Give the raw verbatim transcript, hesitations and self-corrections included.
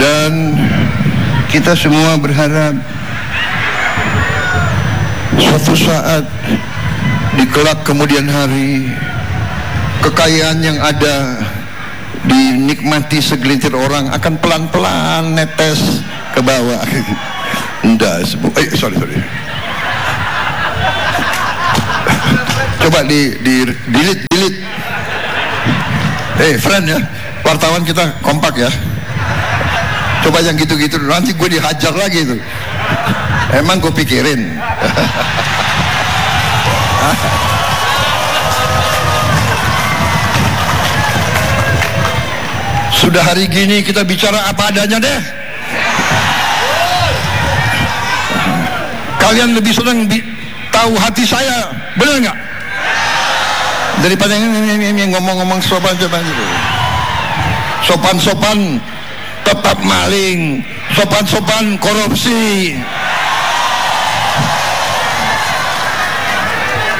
Dan kita semua berharap suatu saat di kelak kemudian hari kekayaan yang ada dinikmati segelintir orang akan pelan-pelan netes ke bawah. Enggak, eh sorry sorry. Coba di di delete delete. Eh friend ya, wartawan kita kompak ya. Coba yang gitu-gitu nanti gue dihajar lagi itu. Emang gue pikirin. Sudah hari gini kita bicara apa adanya deh. Kalian lebih senang bi tahu hati saya, benar nggak? Daripada yang ngomong-ngomong sopan-sopan gitu. Sopan-sopan tetap maling, sopan-sopan korupsi.